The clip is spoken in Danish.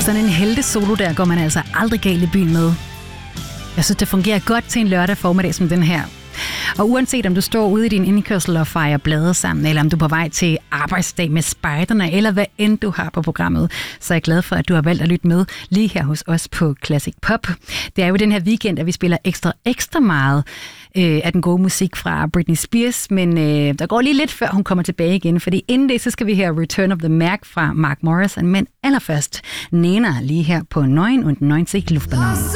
Sådan en heltesolo der går man altså aldrig galt i byen med. Jeg synes, det fungerer godt til en lørdag formiddag som den her. Og uanset om du står ude i din indkørsel og fejrer blade sammen, eller om du er på vej til arbejdsdag med spejderne, eller hvad end du har på programmet, så er jeg glad for, at du har valgt at lytte med lige her hos os på Classic Pop. Det er jo den her weekend, at vi spiller ekstra meget af den gode musik fra Britney Spears, men der går lige lidt før hun kommer tilbage igen, fordi inden det, så skal vi høre Return of the Mac fra Mark Morrison, men allerførst Nena lige her på 99 Luftballon.